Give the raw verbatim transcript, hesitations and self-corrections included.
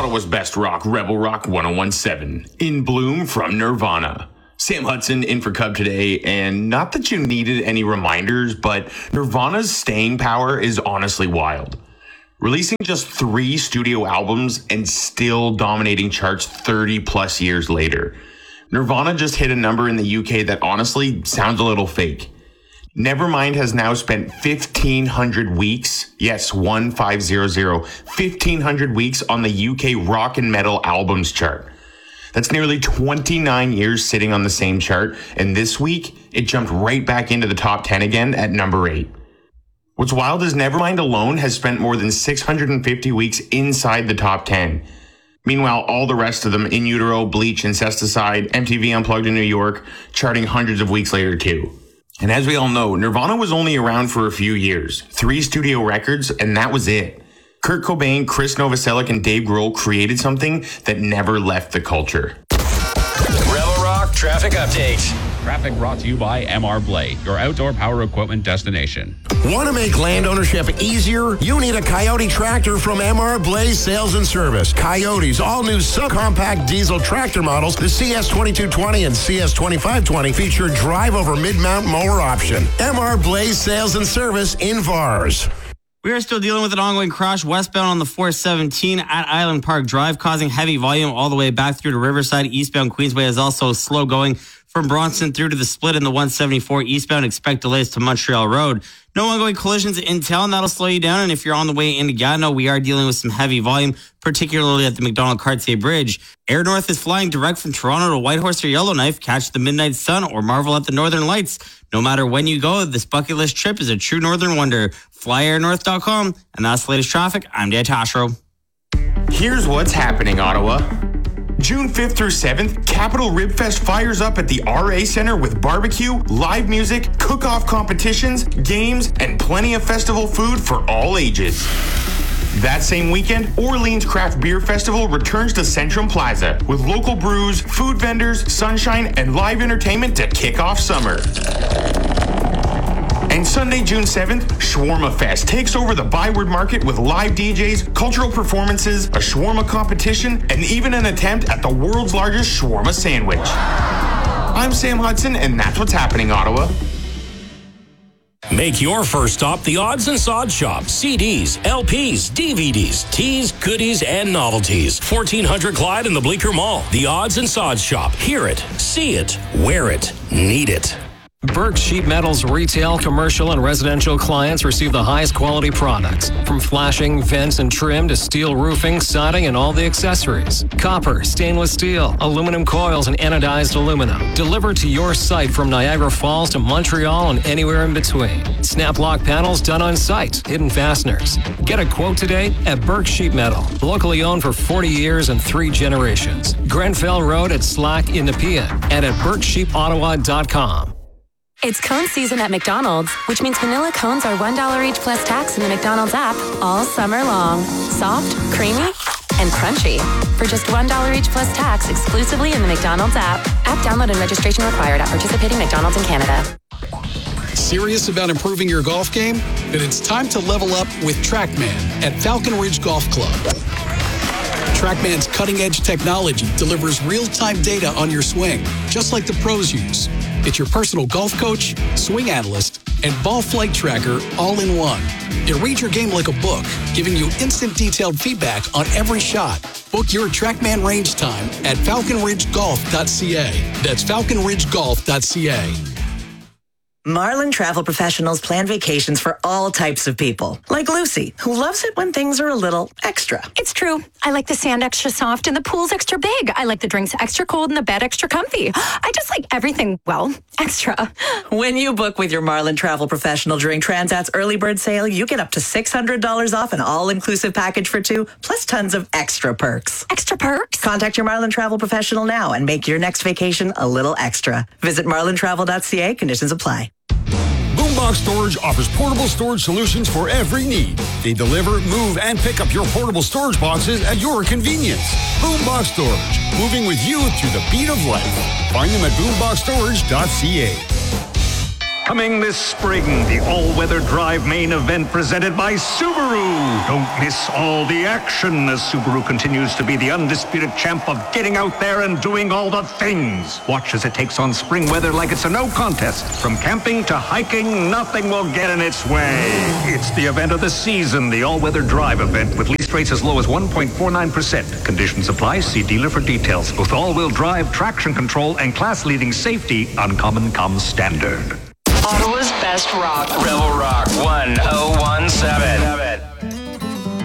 Ottawa's best rock, Rebel Rock one oh one seven. In Bloom from Nirvana. Sam Hudson in for Cub today, and not that you needed any reminders, but Nirvana's staying power is honestly wild. Releasing just three studio albums and still dominating charts thirty plus years later. Nirvana just hit a number in the U K that honestly sounds a little fake. Nevermind has now spent fifteen hundred weeks, yes, one five zero zero, fifteen hundred weeks on the U K rock and metal albums chart. That's nearly twenty-nine years sitting on the same chart, and this week, it jumped right back into the top ten again at number eight. What's wild is Nevermind alone has spent more than six hundred fifty weeks inside the top ten. Meanwhile, all the rest of them, In Utero, Bleach, Incesticide, M T V Unplugged in New York, charting hundreds of weeks later too. And as we all know, Nirvana was only around for a few years, three studio records, and that was it. Kurt Cobain, Chris Novoselic, and Dave Grohl created something that never left the culture. Rebel Rock Traffic Update. Traffic brought to you by M R Blade, your outdoor power equipment destination. Want to make land ownership easier? You need a Coyote tractor from M R Blaze Sales and Service. Coyote's all-new subcompact diesel tractor models, the C S twenty-two twenty and C S twenty-five twenty, feature drive-over mid-mount mower option. M R Blaze Sales and Service in V A Rs. We are still dealing with an ongoing crash westbound on the four seventeen at Island Park Drive, causing heavy volume all the way back through to Riverside. Eastbound Queensway is also slow going from Bronson through to the split in the one seventy-four eastbound. Expect delays to Montreal Road. No ongoing collisions in town. That'll slow you down. And if you're on the way into Gatineau, we are dealing with some heavy volume, particularly at the McDonald-Cartier Bridge. Air North is flying direct from Toronto to Whitehorse or Yellowknife. Catch the midnight sun or marvel at the northern lights. No matter when you go, this bucket list trip is a true northern wonder. fly air north dot com. And that's the latest traffic. I'm Dan Tashro. Here's what's happening, Ottawa. June fifth through seventh, Capital Rib Fest fires up at the R A Centre with barbecue, live music, cook-off competitions, games, and plenty of festival food for all ages. That same weekend, Orleans Craft Beer Festival returns to Centrum Plaza with local brews, food vendors, sunshine, and live entertainment to kick off summer. And Sunday, June seventh, Shawarma Fest takes over the Byward Market with live D Js, cultural performances, a shawarma competition, and even an attempt at the world's largest shawarma sandwich. I'm Sam Hudson, and that's what's happening, Ottawa. Make your first stop the Odds and Sods Shop. C Ds, L Ps, D V Ds, teas, goodies, and novelties. fourteen hundred Clyde in the Bleecker Mall. The Odds and Sods Shop. Hear it, see it, wear it, need it. Burke Sheet Metal's retail, commercial, and residential clients receive the highest quality products. From flashing, vents, and trim to steel roofing, siding, and all the accessories. Copper, stainless steel, aluminum coils, and anodized aluminum. Delivered to your site from Niagara Falls to Montreal and anywhere in between. Snap lock panels done on site. Hidden fasteners. Get a quote today at Burke Sheet Metal. Locally owned for forty years and three generations. Grenfell Road at Slack in Nepean and at burke sheep ottawa dot com. It's cone season at McDonald's, which means vanilla cones are one dollar each plus tax in the McDonald's app all summer long. Soft, creamy, and crunchy. For just one dollar each plus tax exclusively in the McDonald's app. App download and registration required at participating McDonald's in Canada. Serious about improving your golf game? Then it's time to level up with TrackMan at Falcon Ridge Golf Club. TrackMan's cutting-edge technology delivers real-time data on your swing, just like the pros use. It's your personal golf coach, swing analyst, and ball flight tracker all in one. It reads your game like a book, giving you instant detailed feedback on every shot. Book your TrackMan range time at falcon ridge golf dot c a. That's falcon ridge golf dot c a. Marlin Travel Professionals plan vacations for all types of people. Like Lucy, who loves it when things are a little extra. It's true. I like the sand extra soft and the pool's extra big. I like the drinks extra cold and the bed extra comfy. I just like everything, well, extra. When you book with your Marlin Travel Professional during Transat's early bird sale, you get up to six hundred dollars off an all-inclusive package for two, plus tons of extra perks. Extra perks? Contact your Marlin Travel Professional now and make your next vacation a little extra. Visit marlin travel dot c a. Conditions apply. Boombox Storage offers portable storage solutions for every need. They deliver, move, and pick up your portable storage boxes at your convenience. Boombox Storage, moving with you to the beat of life. Find them at boombox storage dot c a. Coming this spring, the all-weather drive main event presented by Subaru. Don't miss all the action as Subaru continues to be the undisputed champ of getting out there and doing all the things. Watch as it takes on spring weather like it's a no contest. From camping to hiking, nothing will get in its way. It's the event of the season, the all-weather drive event with lease rates as low as one point four nine percent. Conditions apply. See dealer for details. With all-wheel drive, traction control, and class-leading safety, Uncommon comes standard. Ottawa's best rock. Rebel Rock one oh one seven.